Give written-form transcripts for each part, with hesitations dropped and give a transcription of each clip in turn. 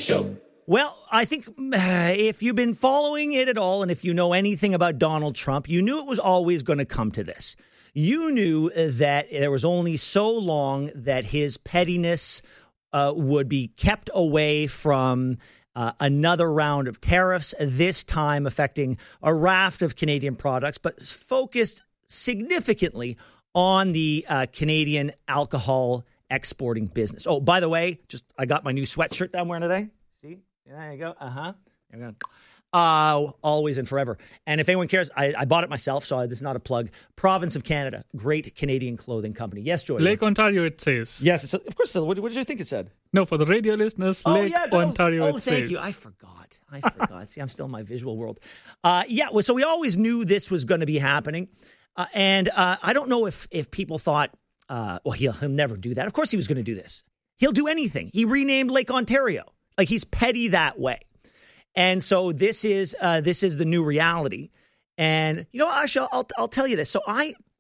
Show. Well, I think if you've been following it at all, and if you know anything about Donald Trump, you knew it was always going to come to this. You knew that there was only so long that his pettiness would be kept away from another round of tariffs, this time affecting a raft of Canadian products, but focused significantly on the Canadian alcohol exporting business. Oh, by the way, I got my new sweatshirt that I'm wearing today. See? There you go. There you go. Always and forever. And if anyone cares, I bought it myself, so this is not a plug. Province of Canada, great Canadian clothing company. Yes, Joy. Lake Ontario, it says. Yes, of course. What did you think it said? No, for the radio listeners, Lake Ontario, it says. Oh, thank you. I forgot. See, I'm still in my visual world. So we always knew this was going to be happening. And I don't know if people thought, he'll never do that. Of course he was going to do this. He'll do anything. He renamed Lake Ontario. Like, he's petty that way. And so this is the new reality. And, actually, I'll tell you this. So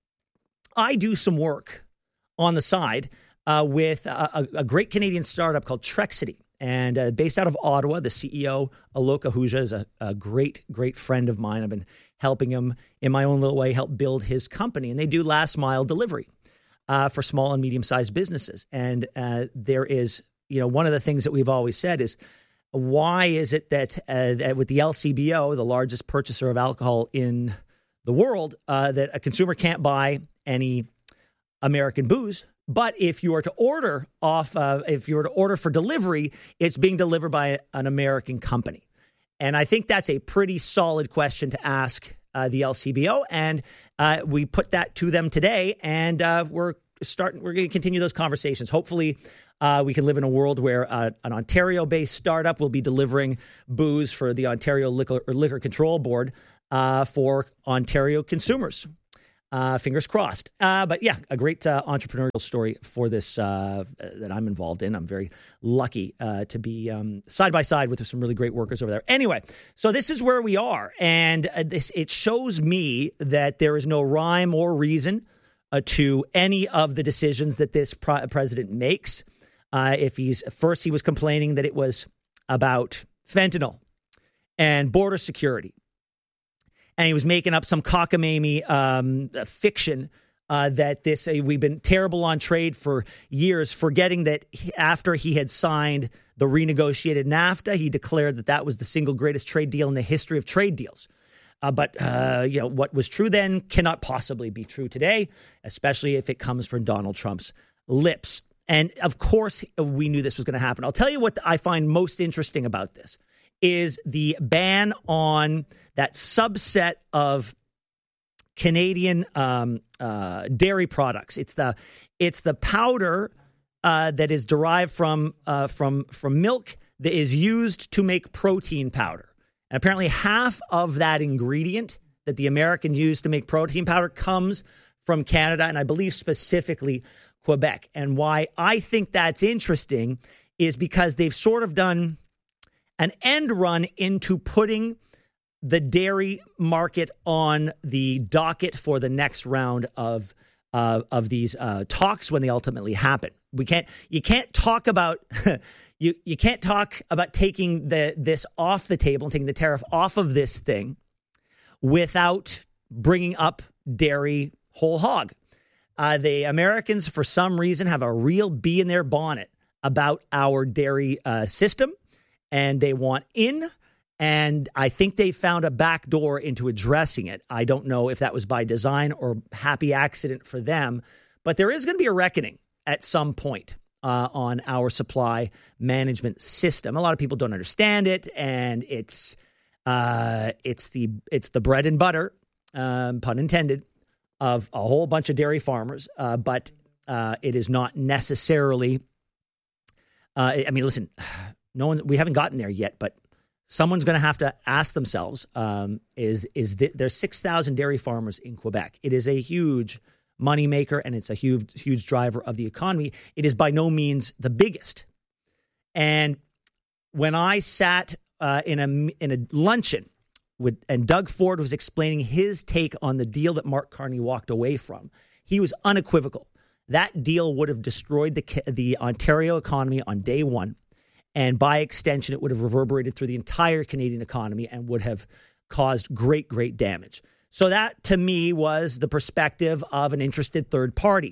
I do some work on the side with a great Canadian startup called Trexity. And based out of Ottawa, the CEO, Alok Ahuja, is a great, great friend of mine. I've been helping him in my own little way, help build his company. And they do last mile delivery for small and medium-sized businesses. And there is, one of the things that we've always said is, why is it that with the LCBO, the largest purchaser of alcohol in the world, that a consumer can't buy any American booze? But if you were to order for delivery, it's being delivered by an American company. And I think that's a pretty solid question to ask the LCBO. And we put that to them today, and we're going to continue those conversations. Hopefully, we can live in a world where an Ontario-based startup will be delivering booze for the Ontario Liquor Control Board for Ontario consumers. Fingers crossed. But yeah, a great entrepreneurial story for this that I'm involved in. I'm very lucky to be side by side with some really great workers over there. Anyway, so this is where we are. And it shows me that there is no rhyme or reason to any of the decisions that this president makes. He was complaining that it was about fentanyl and border security. And he was making up some cockamamie fiction that we've been terrible on trade for years, forgetting that after he had signed the renegotiated NAFTA, he declared that was the single greatest trade deal in the history of trade deals. But what was true then cannot possibly be true today, especially if it comes from Donald Trump's lips. And of course, we knew this was going to happen. I'll tell you what I find most interesting about this is the ban on that subset of Canadian dairy products. It's the powder that is derived from milk that is used to make protein powder. And apparently half of that ingredient that the Americans use to make protein powder comes from Canada, and I believe specifically Quebec. And why I think that's interesting is because they've sort of done an end run into putting the dairy market on the docket for the next round of these talks when they ultimately happen. You can't talk about you can't talk about taking this off the table and taking the tariff off of this thing without bringing up dairy whole hog. The Americans, for some reason, have a real bee in their bonnet about our dairy system, and they want in. And I think they found a back door into addressing it. I don't know if that was by design or happy accident for them, but there is going to be a reckoning at some point on our supply management system. A lot of people don't understand it, and it's the bread and butter, pun intended, of a whole bunch of dairy farmers, but it is not necessarily. Listen, we haven't gotten there yet, but someone's going to have to ask themselves: there's 6,000 dairy farmers in Quebec? It is a huge moneymaker, and it's a huge driver of the economy. It is by no means the biggest. And when I sat in a luncheon and Doug Ford was explaining his take on the deal that Mark Carney walked away from, he was unequivocal. That deal would have destroyed the Ontario economy on day one. And by extension, it would have reverberated through the entire Canadian economy and would have caused great, great damage. So that, to me, was the perspective of an interested third party.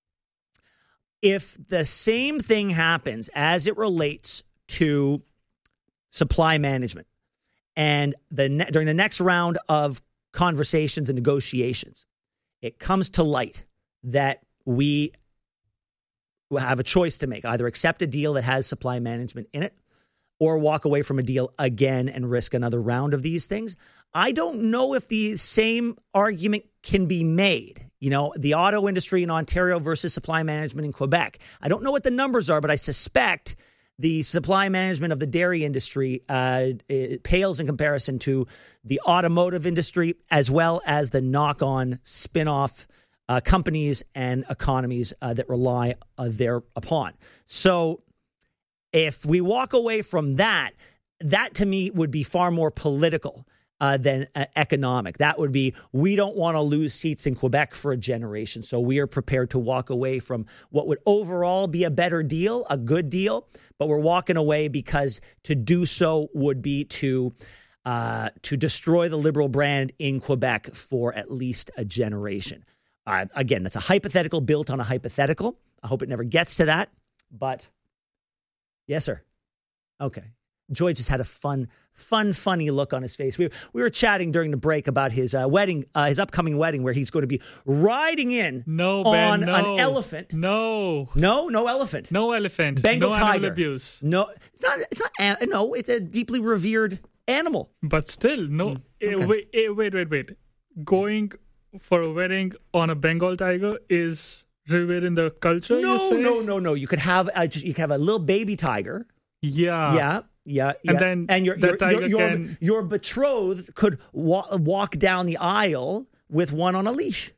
If the same thing happens as it relates to supply management, and during the next round of conversations and negotiations, it comes to light that we have a choice to make, either accept a deal that has supply management in it or walk away from a deal again and risk another round of these things. I don't know if the same argument can be made. You know, the auto industry in Ontario versus supply management in Quebec. I don't know what the numbers are, but I suspect the supply management of the dairy industry it pales in comparison to the automotive industry, as well as the knock-on spin-off companies and economies that rely thereupon. So if we walk away from that, that to me would be far more political than economic. That would be, we don't want to lose seats in Quebec for a generation, so we are prepared to walk away from what would overall be a better deal, a good deal, but we're walking away because to do so would be to destroy the Liberal brand in Quebec for at least a generation. Again, that's a hypothetical built on a hypothetical. I hope it never gets to that, but yes, sir. Okay. Joy just had a funny look on his face. We were chatting during the break about his wedding, his upcoming wedding, where he's going to be riding in on an elephant. No elephant. No elephant. Bengal tiger. Animal abuse. No, it's not. No, it's a deeply revered animal. But still, no. Okay. Wait. Going for a wedding on a Bengal tiger is revered in the culture. No. You could have a little baby tiger. Yeah. And your betrothed could walk down the aisle with one on a leash.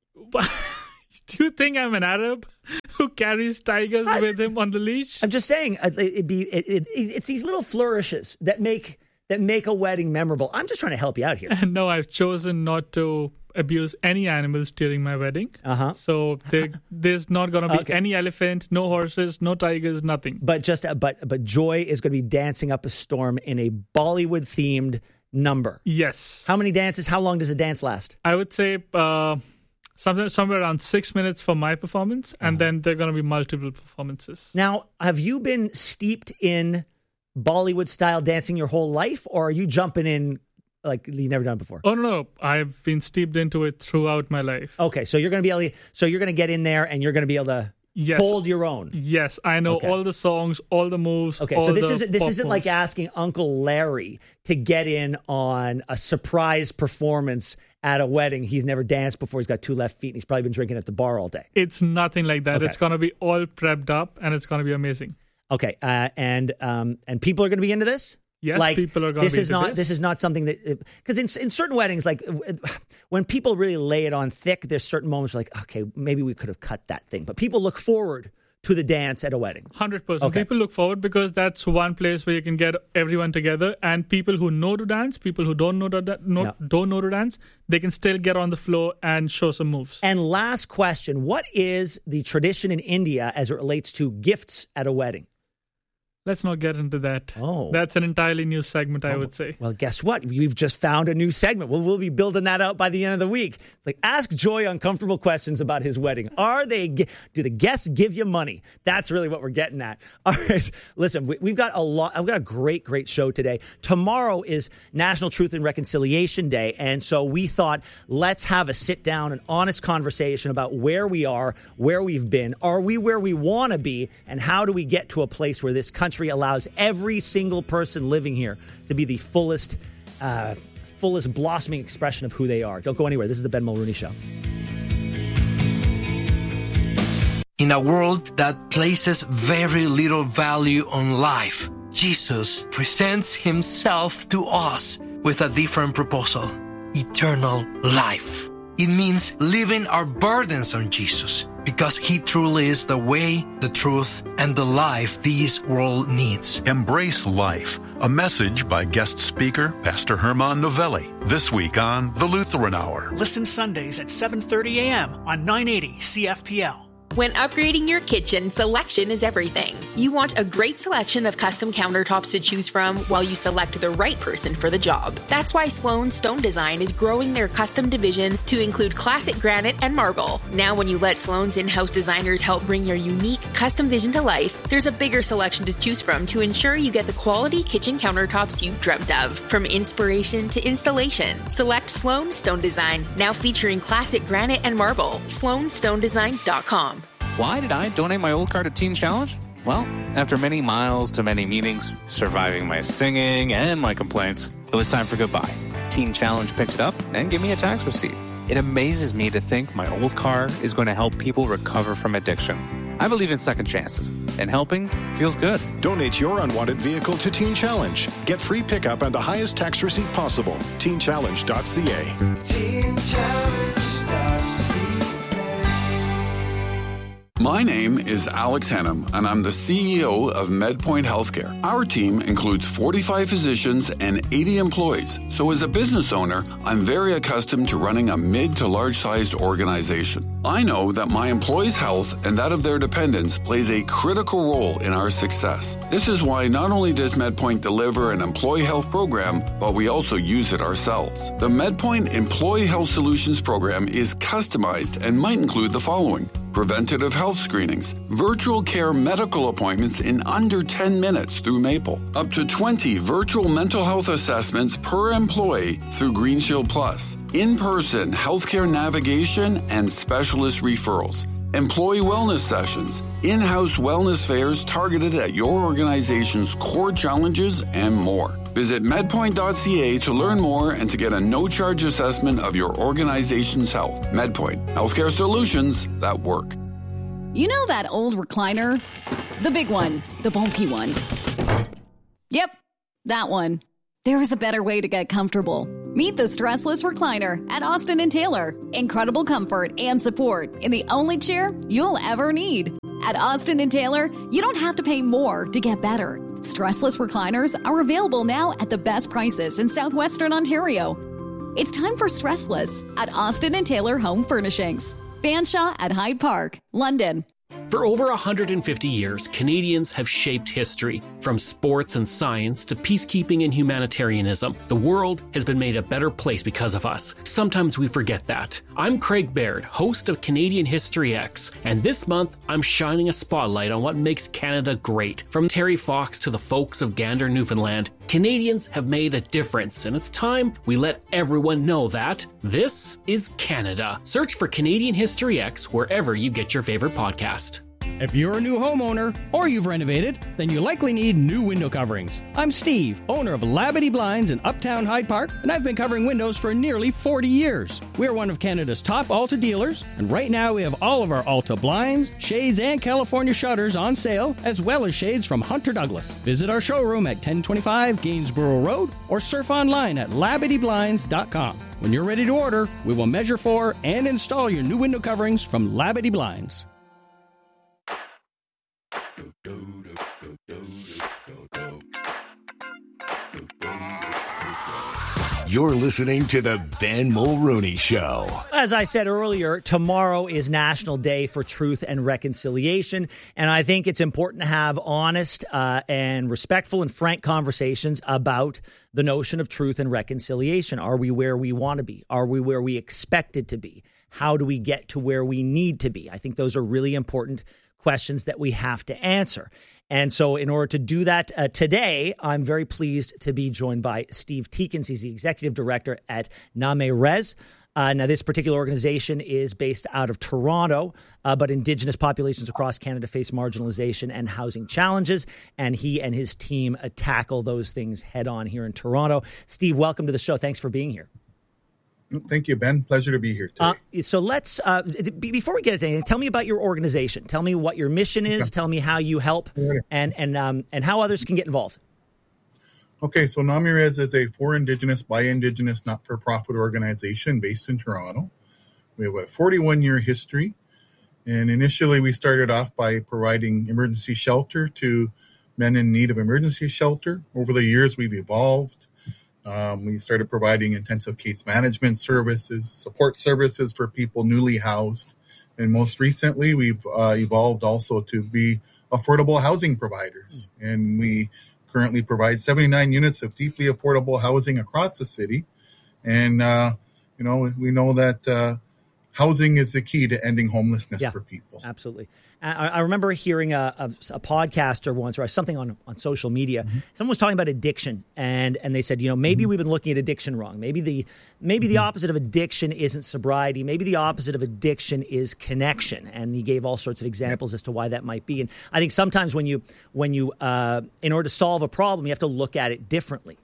Do you think I'm an Arab who carries tigers with him on the leash? I'm just saying it's these little flourishes that make a wedding memorable. I'm just trying to help you out here. No, I've chosen not to abuse any animals during my wedding. So there's not going to be any elephant, no horses, no tigers, nothing. But Joy is going to be dancing up a storm in a Bollywood themed number. Yes. How many dances? How long does a dance last? I would say somewhere around 6 minutes for my performance, and then there are going to be multiple performances. Now, have you been steeped in Bollywood style dancing your whole life, or are you jumping in like you've never done it before? Oh no, I've been steeped into it throughout my life. Okay, so you're going to get in there and you're going to be able to hold your own. Yes, I know all the songs, all the moves. Okay, so this isn't like asking Uncle Larry to get in on a surprise performance at a wedding. He's never danced before. He's got two left feet and he's probably been drinking at the bar all day. It's nothing like that. Okay. It's going to be all prepped up and it's going to be amazing. Okay, and people are going to be into this? Yes, like, people are going to be into this. This is not something that... Because in certain weddings, like when people really lay it on thick, there's certain moments where like, okay, maybe we could have cut that thing. But people look forward to the dance at a wedding. 100%. Okay. People look forward because that's one place where you can get everyone together, and people who know to dance, people who don't know to dance, they can still get on the floor and show some moves. And last question, what is the tradition in India as it relates to gifts at a wedding? Let's not get into that. Oh. That's an entirely new segment, I would say. Well, guess what? We've just found a new segment. We'll be building that out by the end of the week. It's like, ask Joy uncomfortable questions about his wedding. Do the guests give you money? That's really what we're getting at. All right. Listen, we've got a great, great show today. Tomorrow is National Truth and Reconciliation Day. And so we thought, let's have a sit down, an honest conversation about where we are, where we've been. Are we where we want to be? And how do we get to a place where this country allows every single person living here to be the fullest blossoming expression of who they are. Don't go anywhere. This is the Ben Mulrooney Show. In a world that places very little value on life, Jesus presents himself to us with a different proposal: eternal life. It means leaving our burdens on Jesus, because he truly is the way, the truth, and the life this world needs. Embrace Life, a message by guest speaker Pastor Herman Novelli, this week on The Lutheran Hour. Listen Sundays at 7:30 a.m. on 980 CFPL. When upgrading your kitchen, selection is everything. You want a great selection of custom countertops to choose from while you select the right person for the job. That's why Sloan Stone Design is growing their custom division to include classic granite and marble. Now, when you let Sloan's in-house designers help bring your unique custom vision to life, there's a bigger selection to choose from to ensure you get the quality kitchen countertops you've dreamt of. From inspiration to installation, select Sloan Stone Design, now featuring classic granite and marble. SloanStoneDesign.com. Why did I donate my old car to Teen Challenge? Well, after many miles to many meetings, surviving my singing and my complaints, it was time for goodbye. Teen Challenge picked it up and gave me a tax receipt. It amazes me to think my old car is going to help people recover from addiction. I believe in second chances, and helping feels good. Donate your unwanted vehicle to Teen Challenge. Get free pickup and the highest tax receipt possible. TeenChallenge.ca. TeenChallenge.ca. My name is Alex Hennam, and I'm the CEO of MedPoint Healthcare. Our team includes 45 physicians and 80 employees. So as a business owner, I'm very accustomed to running a mid to large-sized organization. I know that my employees' health and that of their dependents plays a critical role in our success. This is why not only does MedPoint deliver an employee health program, but we also use it ourselves. The MedPoint Employee Health Solutions program is customized and might include the following: preventative health screenings, virtual care medical appointments in under 10 minutes through Maple, up to 20 virtual mental health assessments per employee through Green Shield Plus, in-person healthcare navigation and specialist referrals, employee wellness sessions, in-house wellness fairs targeted at your organization's core challenges, and more. Visit medpoint.ca to learn more and to get a no-charge assessment of your organization's health. MedPoint, healthcare solutions that work. You know that old recliner? The big one, the bulky one. Yep, that one. There is a better way to get comfortable. Meet the Stressless Recliner at Austin & Taylor. Incredible comfort and support in the only chair you'll ever need. At Austin & Taylor, you don't have to pay more to get better. Stressless recliners are available now at the best prices in southwestern Ontario. It's time for Stressless at Austin & Taylor Home Furnishings. Fanshawe at Hyde Park, London. For over 150 years, Canadians have shaped history. From sports and science to peacekeeping and humanitarianism, the world has been made a better place because of us. Sometimes we forget that. I'm Craig Baird, host of Canadian History X, and this month I'm shining a spotlight on what makes Canada great. From Terry Fox to the folks of Gander, Newfoundland, Canadians have made a difference, and it's time we let everyone know that this is Canada. Search for Canadian History X wherever you get your favorite podcast. If you're a new homeowner or you've renovated, then you likely need new window coverings. I'm Steve, owner of Labadee Blinds in Uptown Hyde Park, and I've been covering windows for nearly 40 years. We're one of Canada's top Alta dealers, and right now we have all of our Alta blinds, shades, and California shutters on sale, as well as shades from Hunter Douglas. Visit our showroom at 1025 Gainsborough Road or surf online at LabadeeBlinds.com. When you're ready to order, we will measure for and install your new window coverings from Labadee Blinds. You're listening to the Ben Mulrooney Show. As I said earlier, tomorrow is National Day for Truth and Reconciliation, and I think it's important to have honest and respectful and frank conversations about the notion of truth and reconciliation. Are we where we want to be? Are we where we expected to be? How do we get to where we need to be? I think those are really important questions that we have to answer. And so in order to do that today, I'm very pleased to be joined by Steve Teekins. He's the executive director at NAMERES. Now, this particular organization is based out of Toronto, but Indigenous populations across Canada face marginalization and housing challenges, and he and his team tackle those things head on here in Toronto. Steve, welcome to the show. Thanks for being here. Thank you, Ben. Pleasure to be here today. So let's, before we get into anything, tell me about your organization. Tell me what your mission is. Okay. Tell me how you help and how others can get involved. Okay, so NAMERES is a for Indigenous, by Indigenous, not-for-profit organization based in Toronto. We have a 41-year history, and initially we started off by providing emergency shelter to men in need of emergency shelter. Over the years, we've evolved. We started providing intensive case management services, support services for people newly housed, And most recently, we've evolved also to be affordable housing providers. And we currently provide 79 units of deeply affordable housing across the city. And, we know that housing is the key to ending homelessness for people. Absolutely. I remember hearing a podcaster once, or something on social media. Mm-hmm. Someone was talking about addiction, and they said, maybe we've been looking at addiction wrong. Maybe the opposite of addiction isn't sobriety. Maybe the opposite of addiction is connection. And he gave all sorts of examples as to why that might be. And I think sometimes when you in order to solve a problem, you have to look at it differently.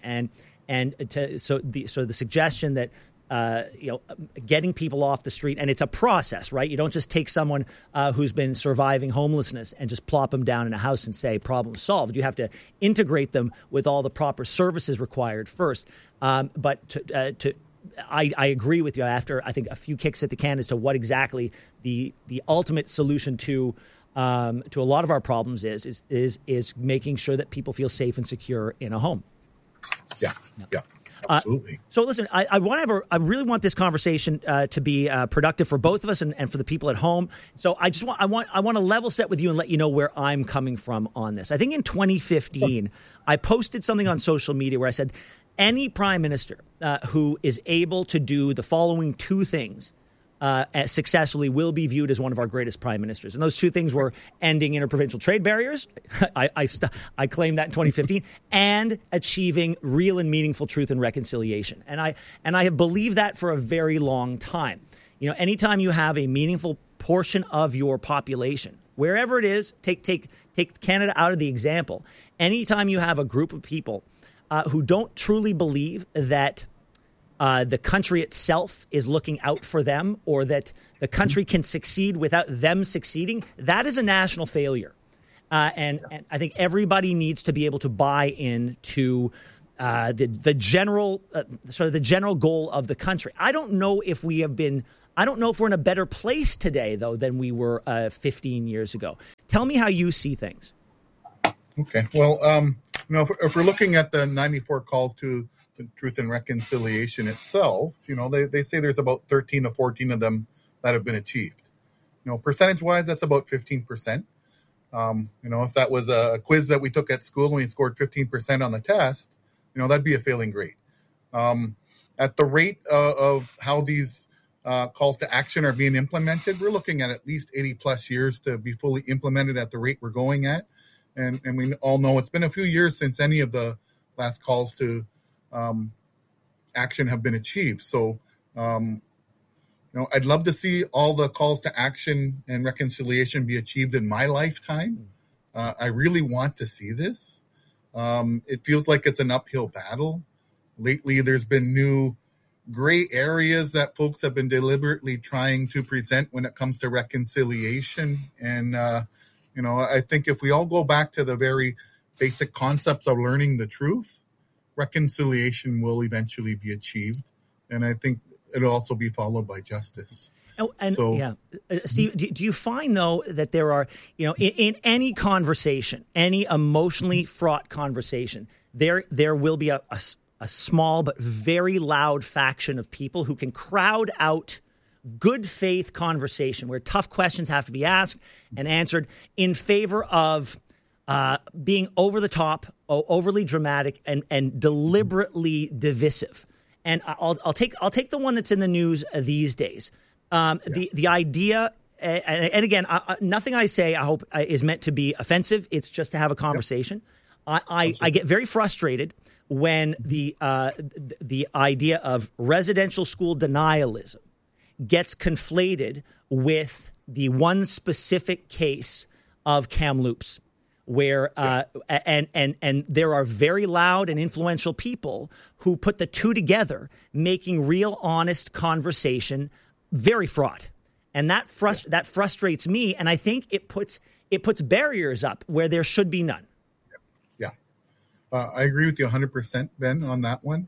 So the suggestion that getting people off the street, and it's a process, right? You don't just take someone who's been surviving homelessness and just plop them down in a house and say, problem solved. You have to integrate them with all the proper services required first. But I agree with you after, I think, a few kicks at the can as to what exactly the ultimate solution to a lot of our problems is making sure that people feel safe and secure in a home. Yeah. Absolutely. So listen, I really want this conversation to be productive for both of us and for the people at home. So I want to level set with you and let you know where I'm coming from on this. I think in 2015, I posted something on social media where I said any prime minister who is able to do the following two things successfully will be viewed as one of our greatest prime ministers. And those two things were ending interprovincial trade barriers. I claimed that in 2015, and achieving real and meaningful truth and reconciliation. And I have believed that for a very long time. Anytime you have a meaningful portion of your population, wherever it is, take Canada out of the example. Anytime you have a group of people who don't truly believe that the country itself is looking out for them, or that the country can succeed without them succeeding, that is a national failure. And I think everybody needs to be able to buy into the general the general goal of the country. I don't know if we're in a better place today, though, than we were 15 years ago. Tell me how you see things. Okay. Well, if we're looking at the 94 calls to Truth and Reconciliation itself, they say there's about 13 to 14 of them that have been achieved. Percentage-wise, that's about 15%. If that was a quiz that we took at school and we scored 15% on the test, that'd be a failing grade. At the rate of how these calls to action are being implemented, we're looking at least 80 plus years to be fully implemented at the rate we're going at. And we all know it's been a few years since any of the last calls to action have been achieved. So, I'd love to see all the calls to action and reconciliation be achieved in my lifetime. I really want to see this. It feels like it's an uphill battle. Lately, there's been new gray areas that folks have been deliberately trying to present when it comes to reconciliation. And, I think if we all go back to the very basic concepts of learning the truth, reconciliation will eventually be achieved, and I think it'll also be followed by justice. Steve, do you find though that there are, in any conversation, any emotionally fraught conversation, there will be a small but very loud faction of people who can crowd out good faith conversation where tough questions have to be asked and answered in favor of being over the top, overly dramatic, and deliberately divisive. And I'll take the one that's in the news these days. The idea, and again, nothing I say I hope is meant to be offensive. It's just to have a conversation. I get very frustrated when the idea of residential school denialism gets conflated with the one specific case of Kamloops, where and there are very loud and influential people who put the two together, making real honest conversation very fraught. And that frustrates me, and I think it puts barriers up where there should be none. Yeah. I agree with you 100%, Ben, on that one.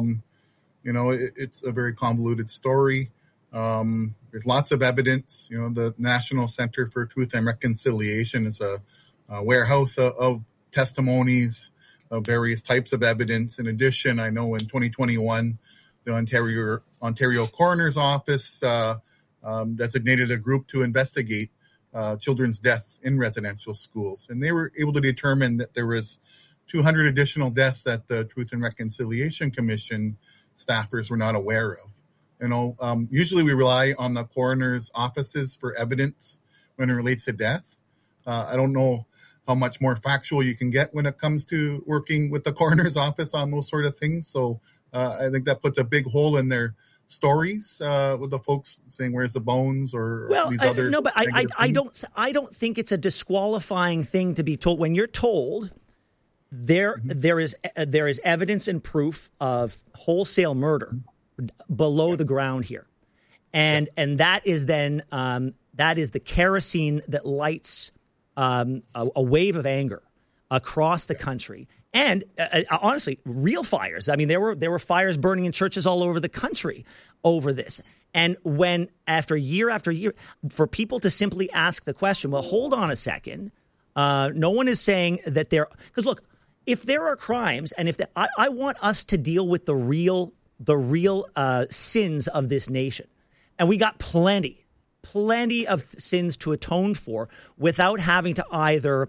It's a very convoluted story. There's lots of evidence. The National Center for Truth and Reconciliation is a warehouse of testimonies of various types of evidence. In addition, I know in 2021, the Ontario Coroner's Office designated a group to investigate children's deaths in residential schools. And they were able to determine that there was 200 additional deaths that the Truth and Reconciliation Commission staffers were not aware of. Usually we rely on the coroner's offices for evidence when it relates to death. I don't know how much more factual you can get when it comes to working with the coroner's office on those sort of things. So I think that puts a big hole in their stories with the folks saying where's the bones or these other. No, but I don't think it's a disqualifying thing to be told when you're told there is evidence and proof of wholesale murder below the ground here, and that is then that is the kerosene that lights a wave of anger across the country. And honestly, real fires. I mean, there were fires burning in churches all over the country over this. And when after year, for people to simply ask the question, well, hold on a second. No one is saying that because look, if there are crimes, and I want us to deal with the real sins of this nation, and we got plenty of sins to atone for without having to either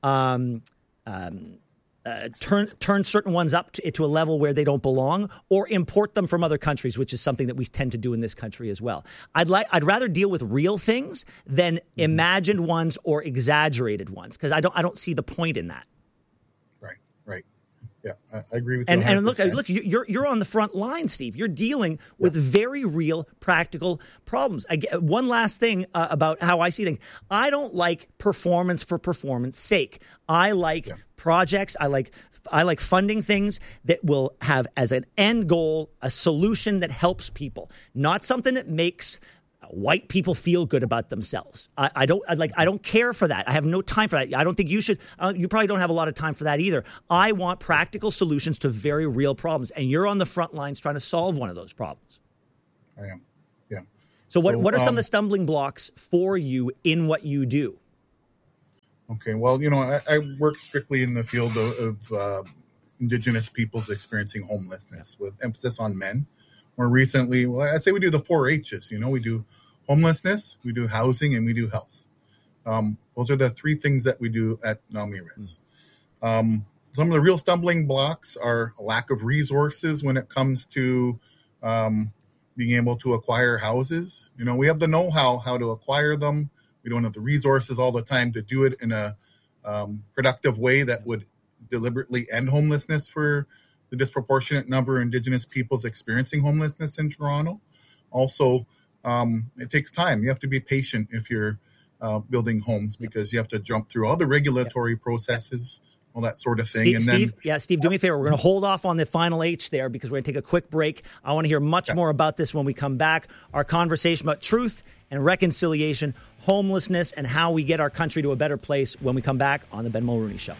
turn certain ones up to a level where they don't belong, or import them from other countries, which is something that we tend to do in this country as well. I'd rather deal with real things than imagined ones or exaggerated ones, because I don't see the point in that. Right. Yeah, I agree with you. And look, you're on the front line, Steve. You're dealing with very real, practical problems. One last thing about how I see things. I don't like performance for performance sake. I like projects. I like funding things that will have as an end goal a solution that helps people, not something that makes white people feel good about themselves. I don't care for that. I have no time for that. I don't think you should. You probably don't have a lot of time for that either. I want practical solutions to very real problems, and you're on the front lines trying to solve one of those problems. I am. Yeah. So what are some of the stumbling blocks for you in what you do? Okay. Well, I work strictly in the field of Indigenous peoples experiencing homelessness, with emphasis on men. More recently, I say we do the 4 H's. We do homelessness, we do housing, and we do health. Those are the 3 things that we do at NAMIRES. Some of the real stumbling blocks are a lack of resources when it comes to being able to acquire houses. We have the know-how how to acquire them. We don't have the resources all the time to do it in a productive way that would deliberately end homelessness for the disproportionate number of Indigenous peoples experiencing homelessness in Toronto. Also, it takes time. You have to be patient if you're building homes, because you have to jump through all the regulatory processes, all that sort of thing. Steve, do me a favor. We're going to hold off on the final H there because we're going to take a quick break. I want to hear much more about this when we come back. Our conversation about truth and reconciliation, homelessness, and how we get our country to a better place when we come back on The Ben Mulrooney Show.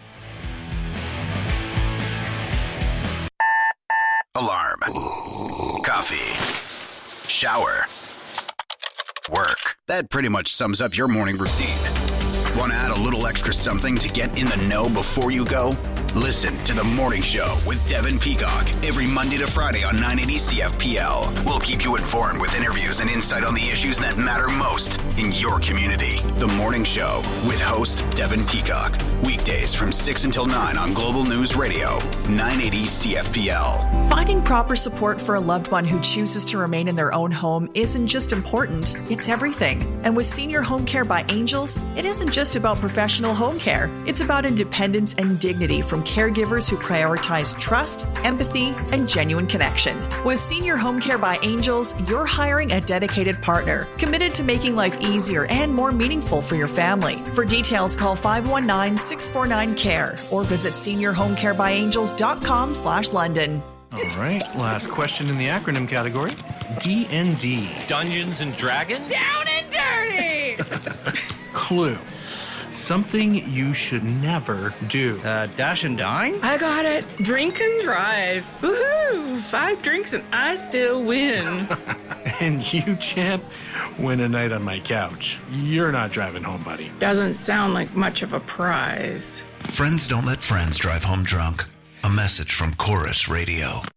Alarm. Coffee. Shower. Work. That pretty much sums up your morning routine. Want to add a little extra something to get in the know before you go? Listen to The Morning Show with Devin Peacock every Monday to Friday on 980 CFPL. We'll keep you informed with interviews and insight on the issues that matter most in your community. The Morning Show with host Devin Peacock. Weekdays from 6 until 9 on Global News Radio, 980 CFPL. Finding proper support for a loved one who chooses to remain in their own home isn't just important, it's everything. And with Senior Home Care by Angels, it isn't just about professional home care. It's about independence and dignity from caregivers who prioritize trust, empathy, and genuine connection. With Senior Home Care by Angels, you're hiring a dedicated partner, committed to making life easier and more meaningful for your family. For details, call 519-649-CARE or visit seniorhomecarebyangels.com/London. All right, last question in the acronym category. D&D. Dungeons and Dragons? Down and dirty! Clue. Something you should never do. Dash and dine? I got it. Drink and drive. Woohoo! 5 drinks and I still win. And you, champ, win a night on my couch. You're not driving home, buddy. Doesn't sound like much of a prize. Friends don't let friends drive home drunk. A message from Chorus Radio.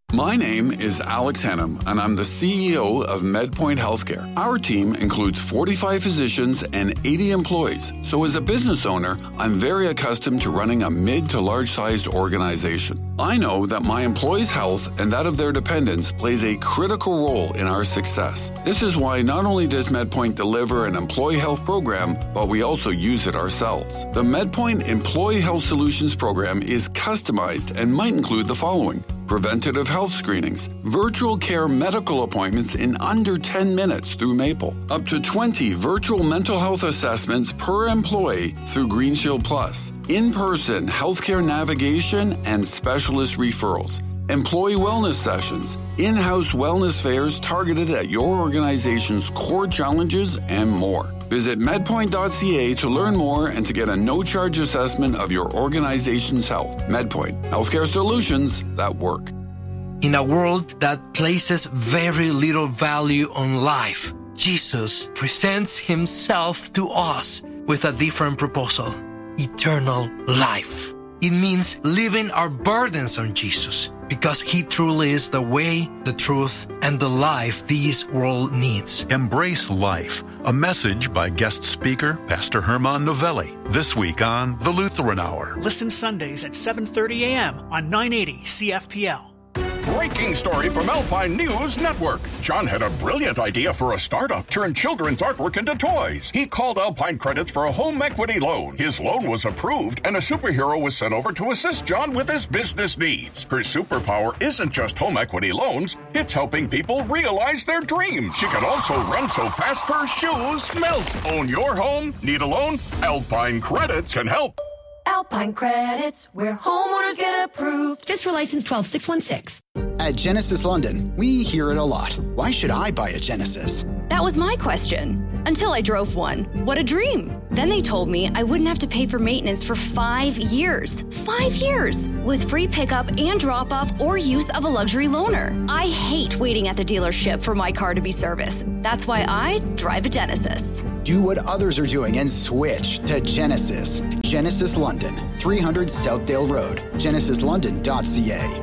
My name is Alex Hannum, and I'm the CEO of MedPoint Healthcare. Our team includes 45 physicians and 80 employees. So as a business owner, I'm very accustomed to running a mid to large-sized organization. I know that my employees' health and that of their dependents plays a critical role in our success. This is why not only does MedPoint deliver an employee health program, but we also use it ourselves. The MedPoint Employee Health Solutions program is customized and might include the following: preventative health screenings, virtual care medical appointments in under 10 minutes through Maple, up to 20 virtual mental health assessments per employee through Green Shield Plus, in-person healthcare navigation and specialist referrals, employee wellness sessions, in-house wellness fairs targeted at your organization's core challenges, and more. Visit medpoint.ca to learn more and to get a no-charge assessment of your organization's health. MedPoint, healthcare solutions that work. In a world that places very little value on life, Jesus presents himself to us with a different proposal: eternal life. It means leaving our burdens on Jesus, because he truly is the way, the truth, and the life this world needs. Embrace life. A message by guest speaker Pastor Herman Novelli. This week on The Lutheran Hour. Listen Sundays at 7:30 a.m. on 980 CFPL. Breaking story from Alpine News Network. John had a brilliant idea for a startup, turn children's artwork into toys. He called Alpine Credits for a home equity loan. His loan was approved, and a superhero was sent over to assist John with his business needs. Her superpower isn't just home equity loans, it's helping people realize their dreams. She can also run so fast her shoes melt. Own your home? Need a loan? Alpine Credits can help. Alpine Credits, where homeowners get approved. FSR license 12616. At Genesis London, we hear it a lot. Why should I buy a Genesis? That was my question. Until I drove one. What a dream. Then they told me I wouldn't have to pay for maintenance for 5 years. 5 years! With free pickup and drop-off or use of a luxury loaner. I hate waiting at the dealership for my car to be serviced. That's why I drive a Genesis. Do what others are doing and switch to Genesis. Genesis London, 300 Southdale Road. GenesisLondon.ca.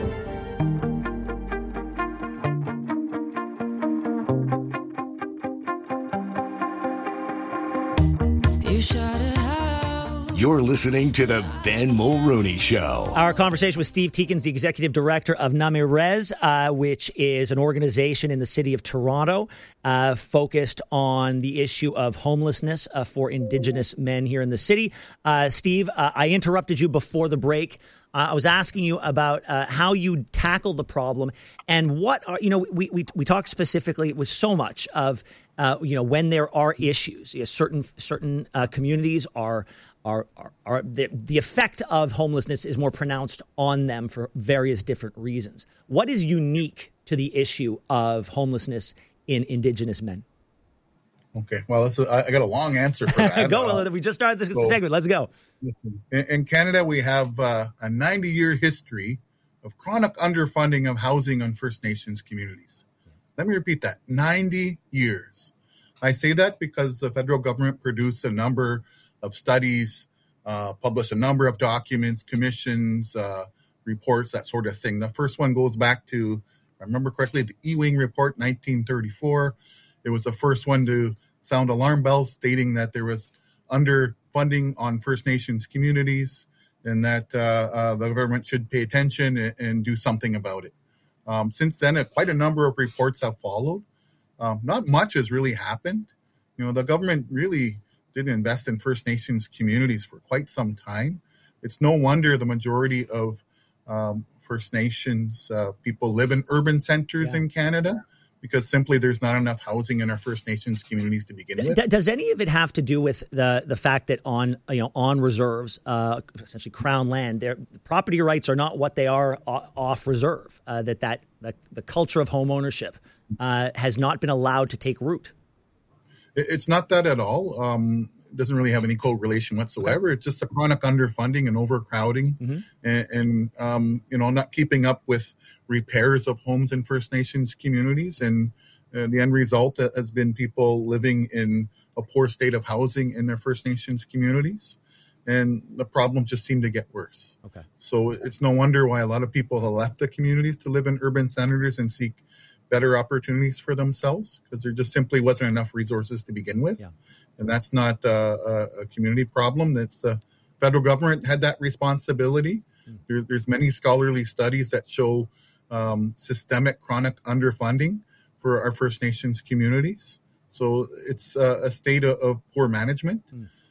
You're listening to the Ben Mulrooney Show. Our conversation with Steve Teakins, the executive director of Namirez, which is an organization in the city of Toronto focused on the issue of homelessness for Indigenous men here in the city. Steve, I interrupted you before the break. I was asking you about how you tackle the problem and what are, we talk specifically with so much of, when there are issues, certain communities are the effect of homelessness is more pronounced on them for various different reasons. What is unique to the issue of homelessness in Indigenous men? Okay, well, I got a long answer for that. Go. We just started this segment. Let's go. Listen, in Canada, we have a 90-year history of chronic underfunding of housing on First Nations communities. Let me repeat that, 90 years. I say that because the federal government produced a number of studies, published a number of documents, commissions, reports, that sort of thing. The first one goes back to, if I remember correctly, the Ewing Report, 1934. It was the first one to sound alarm bells stating that there was underfunding on First Nations communities and that the government should pay attention and do something about it. Since then, quite a number of reports have followed. Not much has really happened. The government really didn't invest in First Nations communities for quite some time. It's no wonder the majority of First Nations people live in urban centers in Canada, because simply there's not enough housing in our First Nations communities to begin with. Does any of it have to do with the fact that on reserves, essentially Crown land, their property rights are not what they are off reserve? The culture of home ownership has not been allowed to take root. It's not that at all. It doesn't really have any correlation whatsoever. It's just a chronic underfunding and overcrowding, and not keeping up with repairs of homes in First Nations communities. And the end result has been people living in a poor state of housing in their First Nations communities. and the problems just seem to get worse. Okay. So it's no wonder why a lot of people have left the communities to live in urban centers and seek better opportunities for themselves, because there just simply wasn't enough resources to begin with. Yeah. And that's not a community problem. That's the federal government had that responsibility. There's many scholarly studies that show systemic chronic underfunding for our First Nations communities. So it's a state of poor management.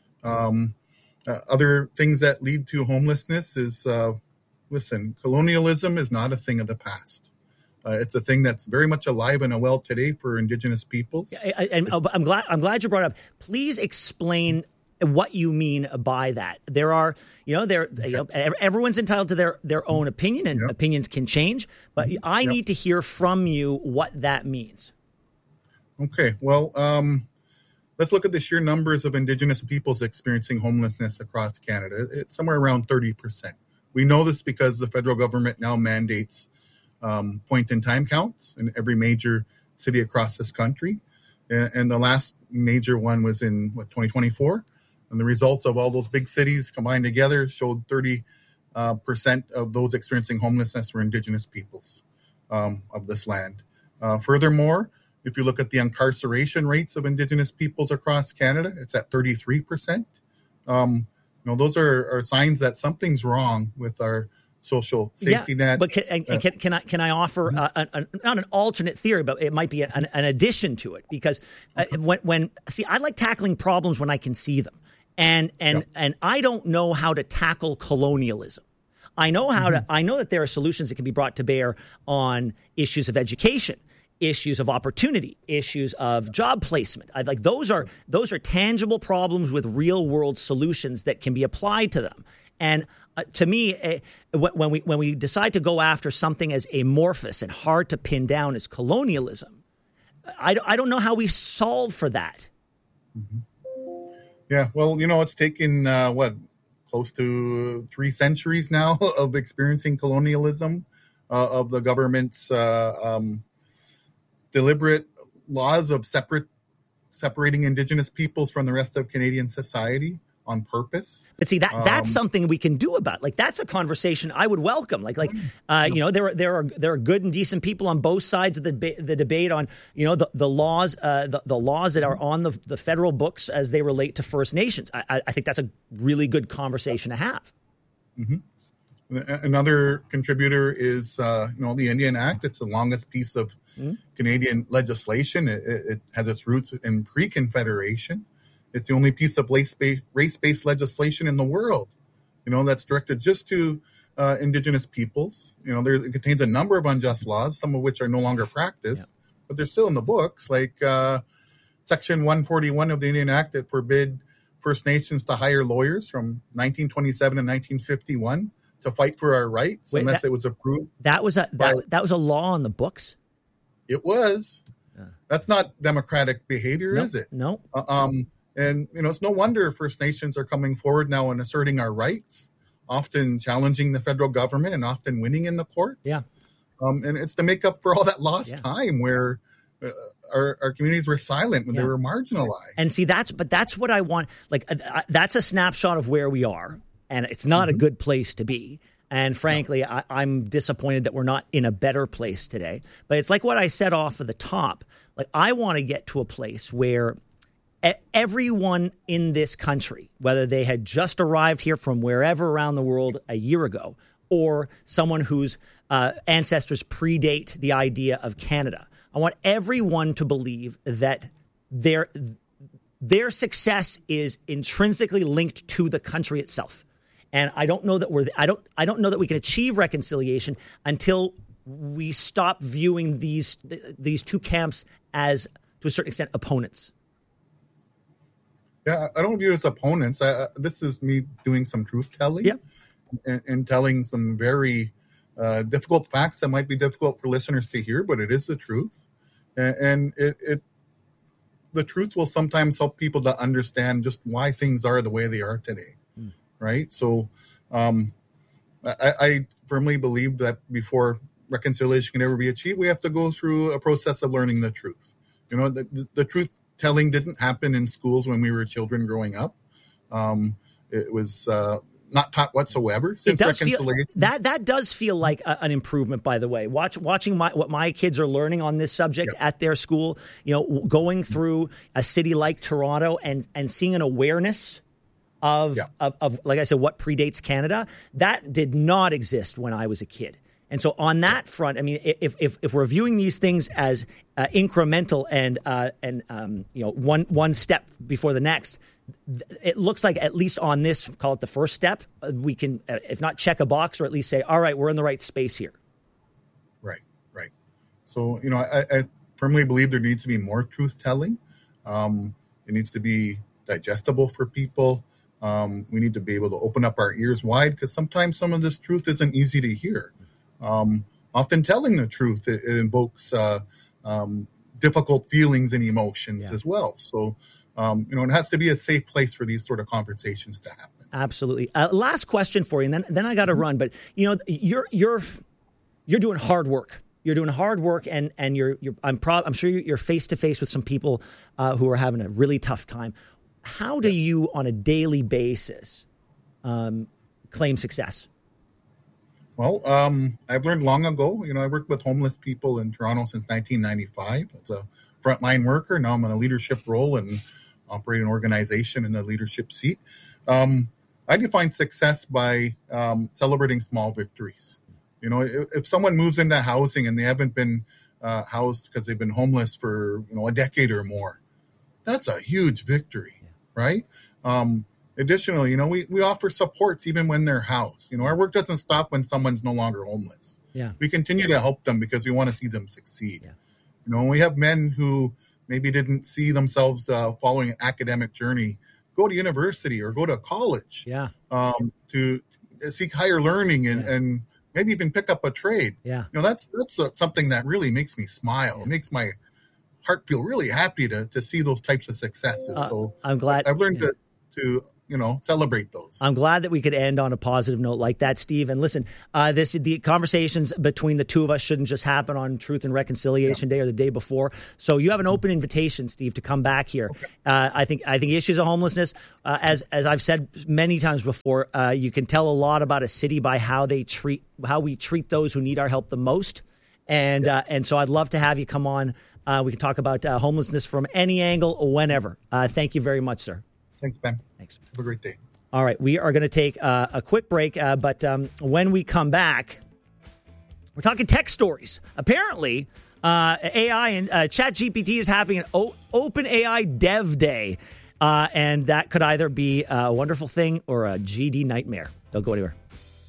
Other things that lead to homelessness is, colonialism is not a thing of the past. It's a thing that's very much alive and well today for Indigenous peoples. I'm glad you brought it up. Please explain what you mean by that. There are, everyone's entitled to their own opinion, and opinions can change. But I need to hear from you what that means. Okay, well, let's look at the sheer numbers of Indigenous peoples experiencing homelessness across Canada. It's somewhere around 30%. We know this because the federal government now mandates point-in-time counts in every major city across this country. And the last major one was in 2024. And the results of all those big cities combined together showed 30% of those experiencing homelessness were Indigenous peoples of this land. Furthermore, if you look at the incarceration rates of Indigenous peoples across Canada, it's at 33%. Those are signs that something's wrong with our social safety net. But can I offer not an alternate theory, but it might be an addition to it, because when I like tackling problems when I can see them, and I don't know how to tackle colonialism. I know how to. I know that there are solutions that can be brought to bear on issues of education, issues of opportunity, issues of job placement. Those are tangible problems with real world solutions that can be applied to them. And to me, when we decide to go after something as amorphous and hard to pin down as colonialism, I don't know how we solve for that. Mm-hmm. Yeah, well, it's taken close to 3 centuries now of experiencing colonialism, of the government's deliberate laws of separating Indigenous peoples from the rest of Canadian society on purpose. But see, that's something we can do about. That's a conversation I would welcome. There are good and decent people on both sides of the debate on the laws that are on the federal books as they relate to First Nations. I think that's a really good conversation to have. Mm-hmm. Another contributor is the Indian Act. It's the longest piece of Canadian legislation. It has its roots in pre-Confederation. It's the only piece of race-based legislation in the world, that's directed just to Indigenous peoples. It contains a number of unjust laws, some of which are no longer practiced, but they're still in the books, like Section 141 of the Indian Act that forbid First Nations to hire lawyers from 1927 and 1951 to fight for our rights unless it was approved. That was a law on the books? It was. Yeah. That's not democratic behavior, is it? No. And, it's no wonder First Nations are coming forward now and asserting our rights, often challenging the federal government and often winning in the courts. Yeah. And it's to make up for all that lost time where our communities were silent when they were marginalized. And see, that's what I want. That's a snapshot of where we are, and it's not a good place to be. And frankly, I'm disappointed that we're not in a better place today. But it's like what I said off of the top. I want to get to a place where everyone in this country, whether they had just arrived here from wherever around the world a year ago, or someone whose ancestors predate the idea of Canada, I want everyone to believe that their success is intrinsically linked to the country itself. And I don't know that I don't know that we can achieve reconciliation until we stop viewing these two camps as, to a certain extent, opponents. Yeah, I don't view it as opponents. This is me doing some truth telling and telling some very difficult facts that might be difficult for listeners to hear, but it is the truth. And the truth will sometimes help people to understand just why things are the way they are today, right? So I firmly believe that before reconciliation can ever be achieved, we have to go through a process of learning the truth. The truth telling didn't happen in schools when we were children growing up. it was not taught whatsoever since reconciliation. That does feel like an improvement, by the way. Watching what my kids are learning on this subject at their school, going through a city like Toronto and seeing an awareness of like I said, what predates Canada, that did not exist when I was a kid. And so on that front, I mean, if we're viewing these things as incremental and one step before the next, it looks like at least on this, call it the first step, we can, if not check a box, or at least say, all right, we're in the right space here. Right. So, I firmly believe there needs to be more truth telling. It needs to be digestible for people. We need to be able to open up our ears wide, because sometimes some of this truth isn't easy to hear. Often telling the truth, it invokes difficult feelings and emotions as well. So, it has to be a safe place for these sort of conversations to happen. Absolutely. Last question for you, and then I got to run. But you're doing hard work. You're doing hard work, and I'm sure you're face to face with some people who are having a really tough time. How do you, on a daily basis, claim success? Well, I've learned long ago. I worked with homeless people in Toronto since 1995 as a frontline worker. Now I'm in a leadership role and operate an organization in the leadership seat. I define success by celebrating small victories. If someone moves into housing and they haven't been housed because they've been homeless for a decade or more, that's a huge victory, right? Additionally, we offer supports even when they're housed. Our work doesn't stop when someone's no longer homeless. Yeah. We continue to help them because we want to see them succeed. Yeah. We have men who maybe didn't see themselves following an academic journey go to university or go to college to seek higher learning and maybe even pick up a trade. Yeah. That's something that really makes me smile. It makes my heart feel really happy to see those types of successes. So I'm glad I've learned to celebrate those. I'm glad that we could end on a positive note like that, Steve. And listen, the conversations between the two of us shouldn't just happen on Truth and Reconciliation Day or the day before. So you have an open invitation, Steve, to come back here. Okay. I think issues of homelessness, as I've said many times before, you can tell a lot about a city by how we treat those who need our help the most. And so I'd love to have you come on. We can talk about homelessness from any angle, whenever. Thank you very much, sir. Thanks, Ben. Thanks. Have a great day. All right. We are going to take a quick break, but when we come back, we're talking tech stories. Apparently, AI and ChatGPT is having an Open AI Dev Day, and that could either be a wonderful thing or a GD nightmare. Don't go anywhere.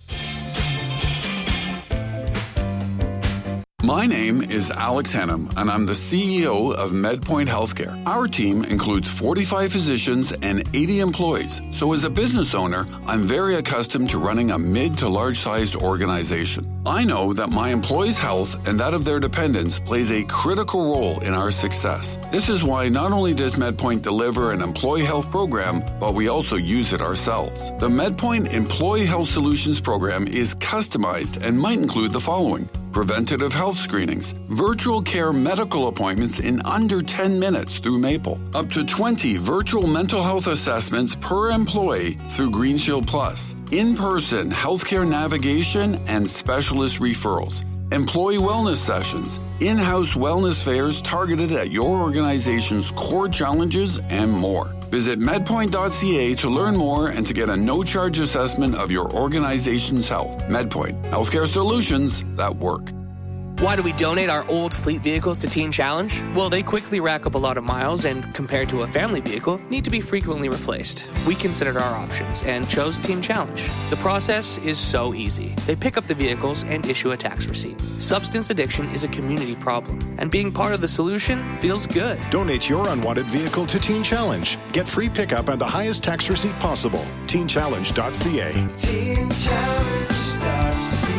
My name is Alex Hennam, and I'm the CEO of MedPoint Healthcare. Our team includes 45 physicians and 80 employees. So as a business owner, I'm very accustomed to running a mid to large-sized organization. I know that my employees' health and that of their dependents plays a critical role in our success. This is why not only does MedPoint deliver an employee health program, but we also use it ourselves. The MedPoint Employee Health Solutions program is customized and might include the following: preventative health screenings, virtual care medical appointments in under 10 minutes through Maple, up to 20 virtual mental health assessments per employee through GreenShield Plus, in-person healthcare navigation and specialist referrals, employee wellness sessions, in-house wellness fairs targeted at your organization's core challenges, and more. Visit medpoint.ca to learn more and to get a no-charge assessment of your organization's health. MedPoint, healthcare solutions that work. Why do we donate our old fleet vehicles to Teen Challenge? Well, they quickly rack up a lot of miles and, compared to a family vehicle, need to be frequently replaced. We considered our options and chose Teen Challenge. The process is so easy. They pick up the vehicles and issue a tax receipt. Substance addiction is a community problem, and being part of the solution feels good. Donate your unwanted vehicle to Teen Challenge. Get free pickup and the highest tax receipt possible. TeenChallenge.ca. TeenChallenge.ca.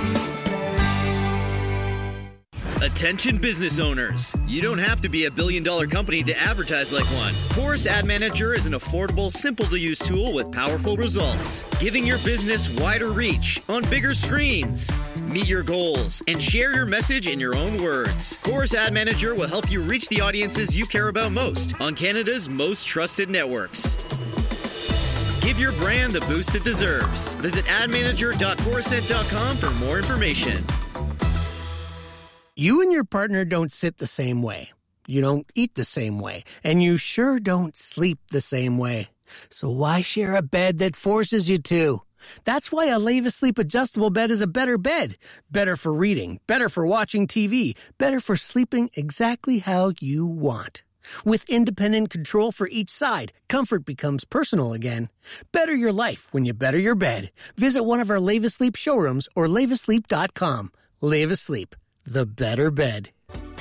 Attention business owners. You don't have to be a billion-dollar company to advertise like one. Chorus Ad Manager is an affordable, simple-to-use tool with powerful results, giving your business wider reach on bigger screens. Meet your goals and share your message in your own words. Chorus Ad Manager will help you reach the audiences you care about most on Canada's most trusted networks. Give your brand the boost it deserves. Visit admanager.coruscant.com for more information. You and your partner don't sit the same way. You don't eat the same way. And you sure don't sleep the same way. So why share a bed that forces you to? That's why a Leva Sleep adjustable bed is a better bed. Better for reading, better for watching TV, better for sleeping exactly how you want. With independent control for each side, comfort becomes personal again. Better your life when you better your bed. Visit one of our Leva Sleep showrooms or levasleep.com. Leva Sleep, the better bed.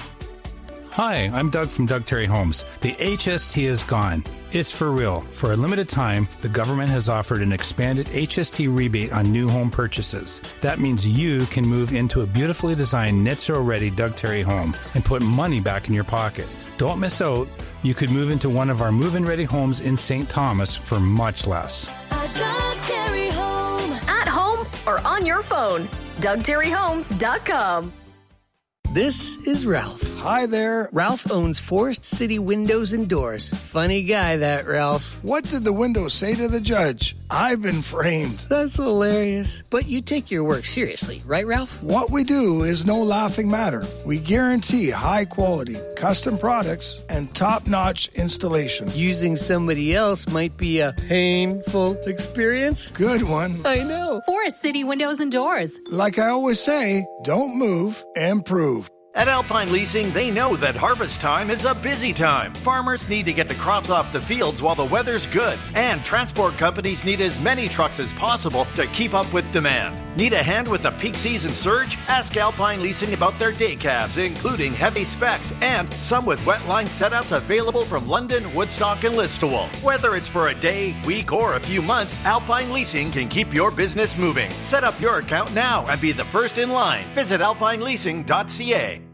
Hi, I'm Doug from Doug Terry Homes. The HST is gone. It's for real. For a limited time, the government has offered an expanded HST rebate on new home purchases. That means you can move into a beautifully designed net zero ready Doug Terry home and put money back in your pocket. Don't miss out. You could move into one of our move-in ready homes in St. Thomas for much less. A Doug Terry home. At home or on your phone. DougTerryHomes.com. This is Ralph. Hi there. Ralph owns Forest City Windows and Doors. Funny guy, that Ralph. What did the window say to the judge? I've been framed. That's hilarious. But you take your work seriously, right, Ralph? What we do is no laughing matter. We guarantee high quality, custom products, and top-notch installation. Using somebody else might be a painful experience. Good one. I know. Forest City Windows and Doors. Like I always say, don't move, improve. At Alpine Leasing, they know that harvest time is a busy time. Farmers need to get the crops off the fields while the weather's good. And transport companies need as many trucks as possible to keep up with demand. Need a hand with the peak season surge? Ask Alpine Leasing about their day cabs, including heavy specs and some with wetline setups available from London, Woodstock, and Listowel. Whether it's for a day, week, or a few months, Alpine Leasing can keep your business moving. Set up your account now and be the first in line. Visit alpineleasing.ca.